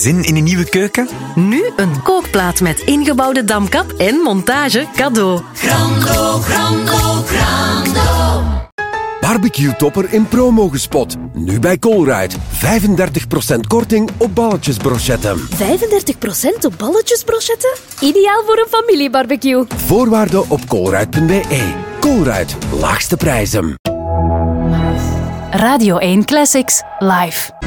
Zin in een nieuwe keuken? Nu een kookplaat met ingebouwde damkap en montage cadeau. Grando, grando, grando. Barbecue topper in promo gespot. Nu bij Colruyt. 35% korting op balletjesbrochetten. 35% op balletjesbrochetten? Ideaal voor een familiebarbecue. Voorwaarden op colruyt.be. Colruyt. Laagste prijzen. Radio 1 Classics live.